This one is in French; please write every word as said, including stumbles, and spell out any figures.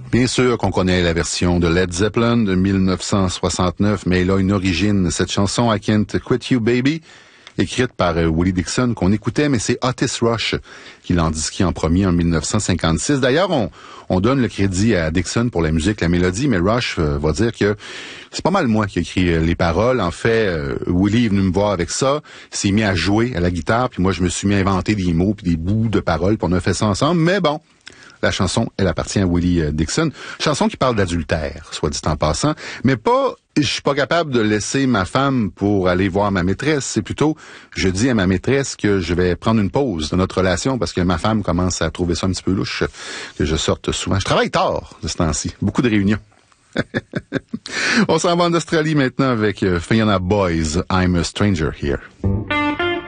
Bien sûr qu'on connaît la version de Led Zeppelin de dix-neuf cent soixante-neuf, mais elle a une origine, cette chanson « I Can't Quit You Baby », écrite par euh, Willie Dixon, qu'on écoutait, mais c'est Otis Rush qui l'a disqué en premier en dix-neuf cent cinquante-six. D'ailleurs, on, on donne le crédit à Dixon pour la musique, la mélodie, mais Rush euh, va dire que c'est pas mal moi qui ai écrit euh, les paroles. En fait, euh, Willie est venu me voir avec ça, il s'est mis à jouer à la guitare, puis moi, je me suis mis à inventer des mots puis des bouts de paroles, puis on a fait ça ensemble, mais bon... La chanson, elle appartient à Willie Dixon. Chanson qui parle d'adultère, soit dit en passant. Mais pas, je suis pas capable de laisser ma femme pour aller voir ma maîtresse. C'est plutôt, je dis à ma maîtresse que je vais prendre une pause de notre relation parce que ma femme commence à trouver ça un petit peu louche, que je sorte souvent. Je travaille tard de ce temps-ci. Beaucoup de réunions. On s'en va en Australie maintenant avec Fiona Boy's I'm a Stranger Here.